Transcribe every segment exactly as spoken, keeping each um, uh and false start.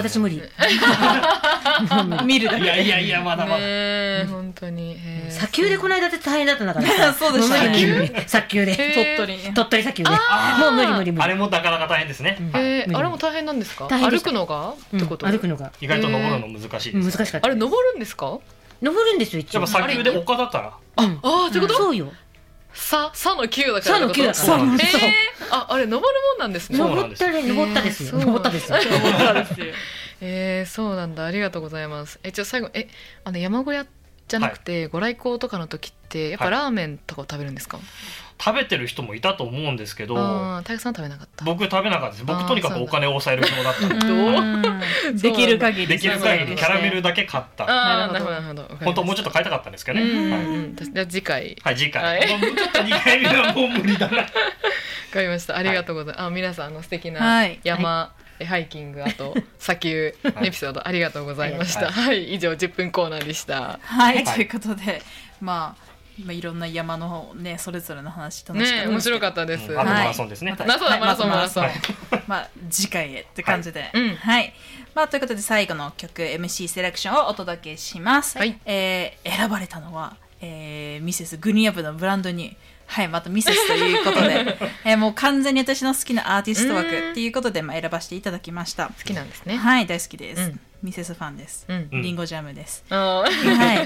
私無理見るだけ。 いやいやいやまだまだ、 ね、本当に砂丘でこの間って大変だったんだからそうでしたね砂丘で鳥取ね鳥取砂丘でもう無理無理無理あれもなかなか大変ですね、 うんはいえー、あれも大変なんですか？ 大変でした歩くのがってこと、 うん、歩くのが意外と登るの難しいです、 難しかった。 あれ登るんですか？ 登るんですよ一応。 やっぱ砂丘で丘だったら、 うん、 ああってこと？ そうよ。 さ、さのきゅうだから。 さのきゅうだから。 そうなんです。 えー、あ、あれ登るもんなんですね。 登ったね、登ったですよ。登ったですよ。 登ったですよ。えー、そうなんだ。ありがとうございます。え、じゃあ最後、え、あの山小屋じゃなくて、はい、ご来光とかの時ってやっぱラーメンとかを食べるんですか？はい、 食べてる人もいたと思うんですけど、 あ、たくさん食べなかった。 僕食べなかったです。僕とにかくお金を抑える人だったのでできる限りできる限りキャラメルだけ買った。 ああ、なるほどなるほど。 本当もうちょっと買いたかったんですけどね。うん、はい、うん、 じゃあ次回。 はい、次回。はい、もうちょっとにかいめはもう無理だな。わかりました。ありがとうございます。はい、あ、皆さんあの素敵な山、はい、ハイキング、あと砂丘エピソードありがとうございました。はい、はい、以上じゅっぷんコーナーでした。 はい、はい、ということで、まあ。まあ、いろんな山のねそれぞれの話楽しかったですけど、 ね、面白かったです。 うん、あとマラソンですね。 はい、マラソンマラソン。 まあ次回へって感じで、 はい、うん、 はい。まあということで最後の曲 エムシー セレクションをお届けします。はい、えー、選ばれたのは、えー、ミセスグリーンアップのブランドニュー。はい、またミセスということで、えー、もう完全に私の好きなアーティスト枠っていうことで、まあ、選ばせていただきました。 好きなんですね。 はい、大好きです。うん、ミセスファンです。うん、リンゴジャムです。はい、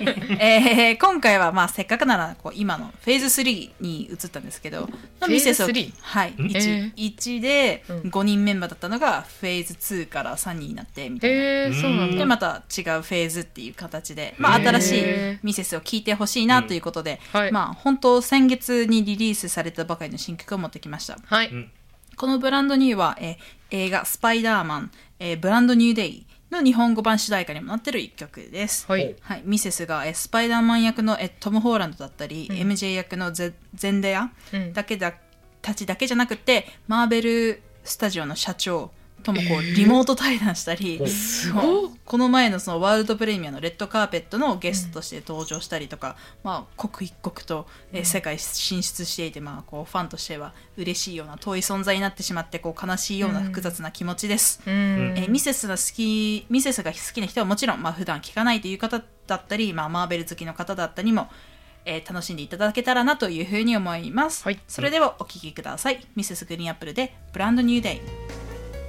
えー、今回はまあせっかくならこう今のフェーズスリーに移ったんですけど、 ミセスを、はい、 いち、いちでごにんメンバーだったのがフェーズツーからさんにんになってみたいな。 えー、そうなんだ。 でまた違うフェーズっていう形で、まあ、新しいミセスを聴いてほしいなということで、うん、はい、まあ本当先月にリリースされたばかりの新曲を持ってきました。 はい、 このブランドニューは、えー、映画スパイダーマン、えー、ブランドニューデイの日本語版主題歌にもなってる一曲です。はい、はい、ミセスがえスパイダーマン役のえトム・ホーランドだったり、うん、エムジェー 役のゼゼンデアだけだ、うん、たちだけじゃなくてマーベルスタジオの社長ともこうリモート対談したり、えー、すごいこの前のそのワールドプレミアのレッドカーペットのゲストとして登場したりとか、うん、まあ、刻一刻と、えー、世界進出していて、まあ、こうファンとしては嬉しいような遠い存在になってしまってこう悲しいような複雑な気持ちです。うん、えー、ミセスが好きミセスが好きな人はもちろん、まあ、普段聞かないという方だったり、まあ、マーベル好きの方だったりも、えー、楽しんでいただけたらなというふうに思います。はい、それではお聴きください。ミセスグリーンアップルでブランドニューデイ。